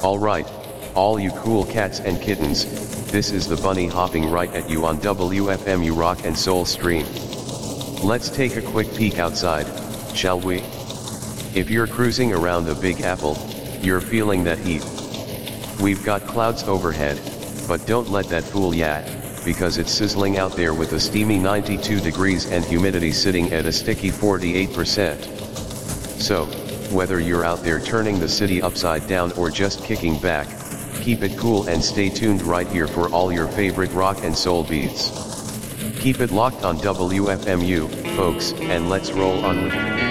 Alright, all you cool cats and kittens, this is the bunny hopping right at you on WFMU Rock and Soul Stream. Let's take a quick peek outside, shall we? If you're cruising around the Big Apple, you're feeling that heat. We've got clouds overhead, but don't let that fool ya, because it's sizzling out there with a steamy 92 degrees and humidity sitting at a sticky 48%. So, whether you're out there turning the city upside down or just kicking back, keep it cool and stay tuned right here for all your favorite rock and soul beats. Keep it locked on WFMU, folks, and let's roll on with it.